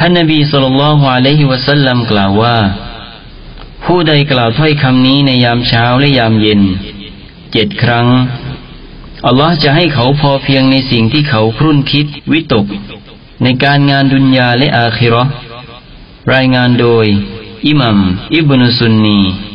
ท่านนบีศ็อลลัลลอฮุอะลัยฮิวะซัลลัมกล่าวว่าผู้ใดกล่าวถ้อยคำนี้ในยามเช้าและยามเย็น7 ครั้งอัลลอฮ์จะให้เขาพอเพียงในสิ่งที่เขาครุ่นคิดวิตกในการงานดุนยาและอาคิเราะห์รายงานโดยอิหมัมอิบนุซุนนี